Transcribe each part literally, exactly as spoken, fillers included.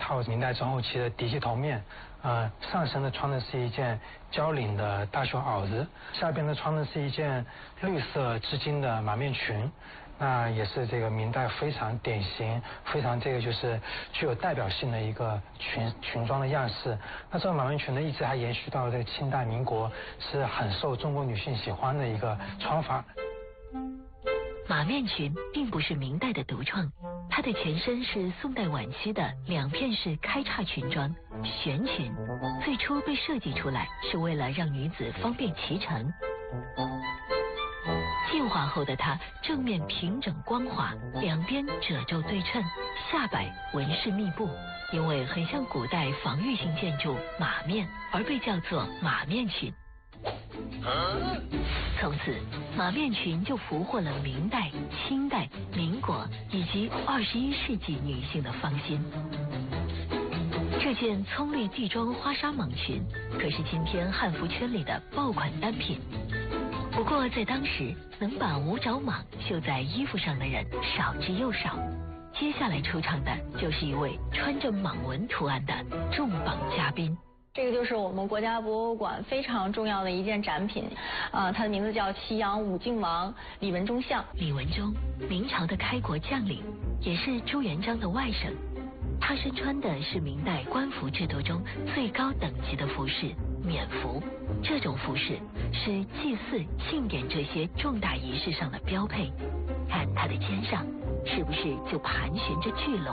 套明代中后期的嫡系头面，呃，上身呢穿的是一件交领的大袖袄子，下边呢穿的是一件绿色织金的马面裙。那也是这个明代非常典型、非常这个就是具有代表性的一个裙裙装的样式。那这个马面裙呢，一直还延续到这个清代、民国，是很受中国女性喜欢的一个穿法。 马面裙并不是明代的独创，它的前身是宋代晚期的两片式开叉裙装悬裙，最初被设计出来是为了让女子方便骑乘。进化后的它正面平整光滑，两边褶皱对称，下摆纹饰密布，因为很像古代防御性建筑马面，而被叫做马面裙。从此，马面裙就俘获了明代、清代、民国以及二十一世纪女性的芳心。这件葱绿地装花纱蟒裙可是今天汉服圈里的爆款单品。不过在当时，能把五爪蟒绣在衣服上的人少之又少。接下来出场的就是一位穿着蟒纹图案的重磅嘉宾。 这个就是我们国家博物馆非常重要的一件展品，啊，它的名字叫祁阳武靖王李文忠像。 李文忠，明朝的开国将领，也是朱元璋的外甥。他身穿的是明代官服制度中最高等级的服饰冕服，这种服饰是祭祀、庆典这些重大仪式上的标配。看他的肩上，是不是就盘旋着巨龙？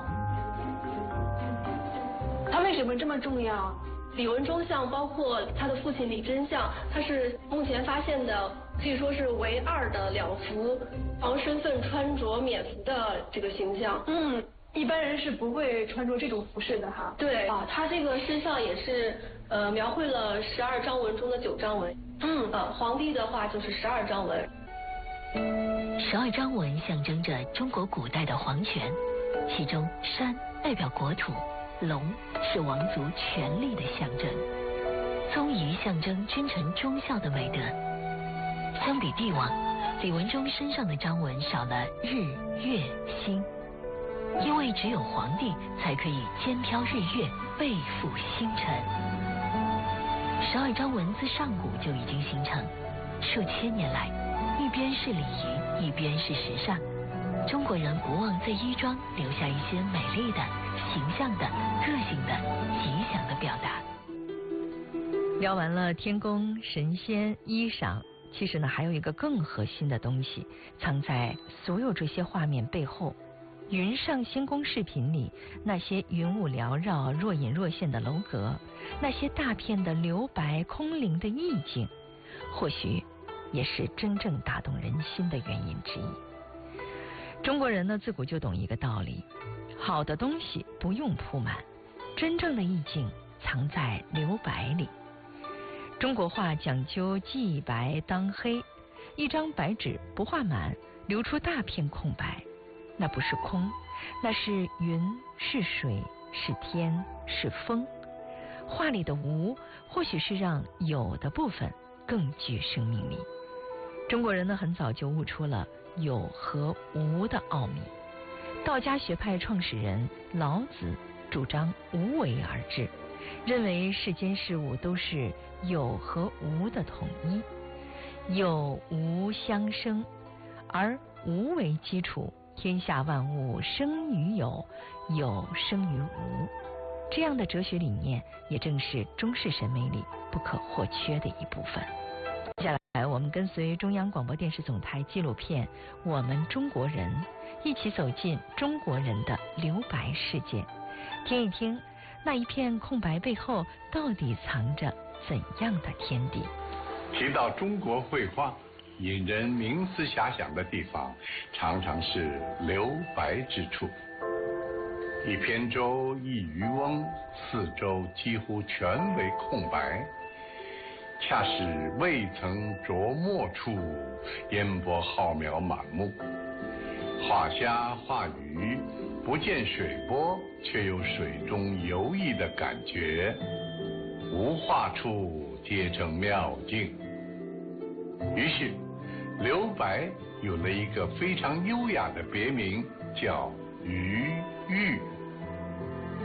他为什么这么重要？李文忠像包括他的父亲李真像，他是目前发现的可以说是唯二的两幅皇身份穿着冕服的这个形象。嗯。一般人是不会穿着这种服饰的哈。对啊，他这个身上也是呃描绘了十二章文中的九章文。嗯啊，皇帝的话就是十二章文。 十二章文象征着中国古代的皇权，其中山代表国土，龙是王族权力的象征，宗仪象征君臣忠孝的美德。相比帝王，李文忠身上的章文少了日、月、星。因为只有皇帝才可以肩挑日月，背负星辰。十二章文自上古就已经形成，数千年来，一边是礼仪，一边是时尚。中国人不忘在衣装留下一些美丽的、形象的、个性的、吉祥的表达。 聊完了天宫、神仙、衣裳，其实呢，还有一个更核心的东西藏在所有这些画面背后。云上仙宫视频里，那些云雾缭绕、若隐若现的楼阁，那些大片的留白空灵的意境，或许也是真正打动人心的原因之一。中国人呢，自古就懂一个道理：好的东西不用铺满，真正的意境藏在留白里。中国画讲究记白当黑，一张白纸不画满，留出大片空白。那不是空，那是云，是水，是天，是风。画里的无，或许是让有的部分更具生命力。中国人呢，很早就悟出了有和无的奥秘。道家学派创始人老子主张无为而治，认为世间事物都是有和无的统一，有无相生，而无为基础，天下万物生于有，有生于无。这样的哲学理念也正是中式审美里不可或缺的一部分。接下来我们跟随中央广播电视总台纪录片《我们中国人》，一起走进中国人的留白世界，听一听那一片空白背后到底藏着怎样的天地。 提到中国绘画，引人冥思遐想的地方常常是留白之处。一扁舟，一渔翁，四周几乎全为空白，恰是未曾着墨处，烟波浩渺满目。画虾画鱼，不见水波，却有水中游弋的感觉。无画处，皆成妙境。于是留白有了一个非常优雅的别名，叫余域。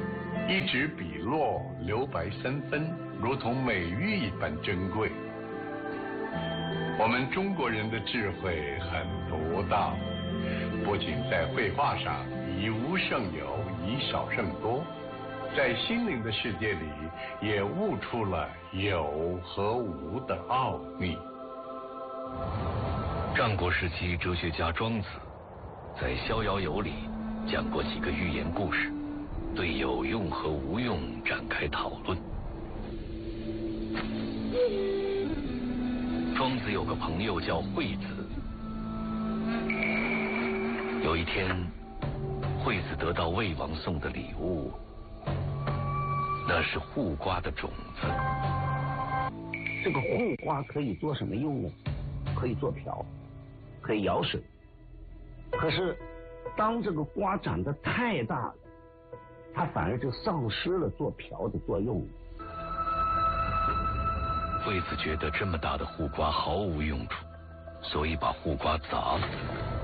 一纸笔落，留白三分，如同美玉一般珍贵。我们中国人的智慧很独到，不仅在绘画上以无胜有，以少胜多，在心灵的世界里也悟出了有和无的奥秘。 战国时期哲学家庄子在《逍遥游》里讲过几个寓言故事，对有用和无用展开讨论。庄子有个朋友叫惠子，有一天，惠子得到魏王送的礼物，那是护瓜的种子。 这个护瓜可以做什么用呢？可以做瓢，可以舀水。可是，当这个瓜长得太大了，它反而就丧失了做瓢的作用。 惠子觉得这么大的护瓜毫无用处，所以把护瓜砸了。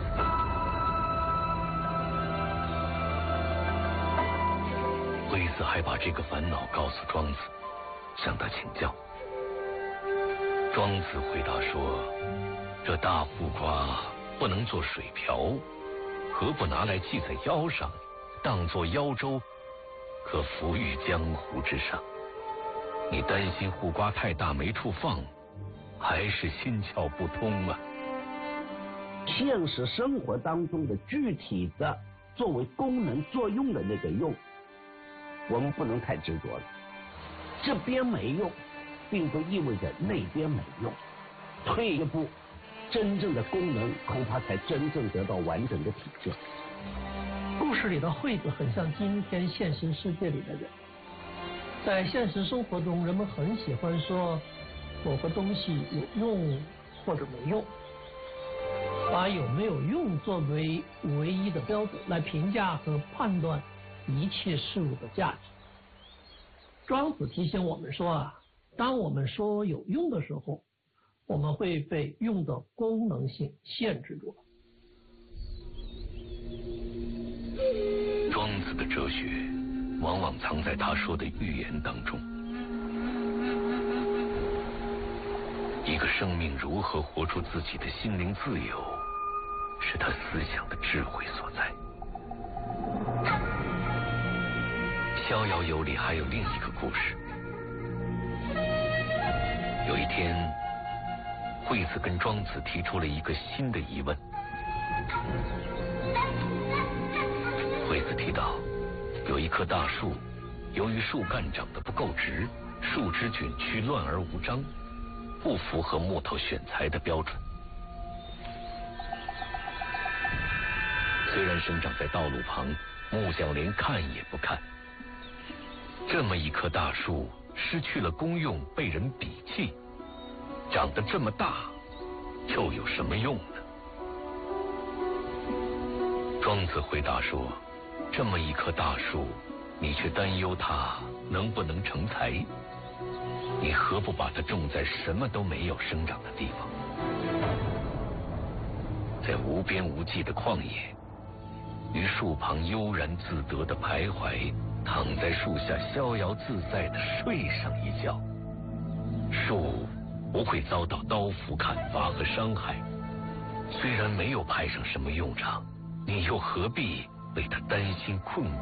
惠子还把这个烦恼告诉庄子，向他请教。庄子回答说：“这大护瓜不能做水瓢，何不拿来系在腰上，当作腰舟，可浮于江湖之上？你担心护瓜太大没处放，还是心窍不通啊？” 现实生活当中的具体的作为功能作用的那个用，我们不能太执着了。这边没用，并不意味着那边没用。退一步，真正的功能恐怕才真正得到完整的体现。 故事里的惠子很像今天现实世界里的人。在现实生活中，人们很喜欢说某个东西有用或者没用，把有没有用作为唯一的标准来评价和判断一切事物的价值。庄子提醒我们说啊，当我们说有用的时候，我们会被用的功能性限制住。 庄子的哲学往往藏在他说的寓言当中。一个生命如何活出自己的心灵自由，是他思想的智慧所在。《逍遥游》里还有另一个故事。有一天，惠子跟庄子提出了一个新的疑问。惠子提到，有一棵大树，由于树干长得不够直，树枝卷曲乱而无章，不符合木头选材的标准。虽然生长在道路旁，木匠连看也不看。这么一棵大树失去了功用，被人鄙弃，长得这么大，又有什么用呢？庄子回答说：这么一棵大树，你却担忧它能不能成材，你何不把它种在什么都没有生长的地方？在无边无际的旷野，于树旁悠然自得的徘徊，躺在树下逍遥自在的睡上一觉，树不会遭到刀斧砍伐和伤害。虽然没有派上什么用场，你又何必为他担心困苦？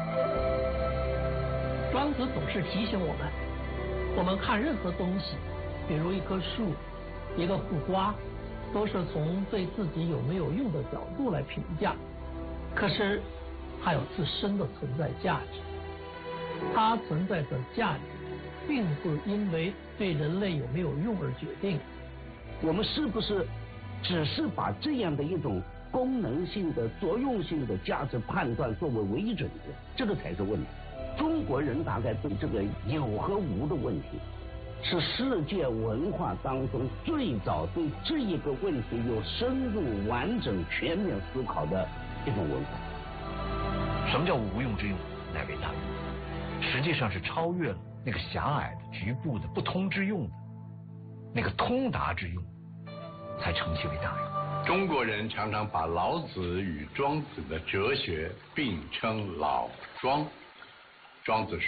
庄子总是提醒我们，我们看任何东西，比如一棵树、一个护瓜，都是从对自己有没有用的角度来评价。可是它有自身的存在价值，它存在的价值并不因为对人类有没有用而决定。 我们是不是只是把这样的一种功能性的作用性的价值判断作为唯一准则，这个才是问题。中国人大概对这个有和无的问题，是世界文化当中最早对这一个问题有深入完整全面思考的一种文化。 什么叫无用之用？乃为大用，实际上是超越了那个狭隘的局部的不通之用的那个通达之用，才成其为大用。 中国人常常把老子与庄子的哲学并称老庄。 庄子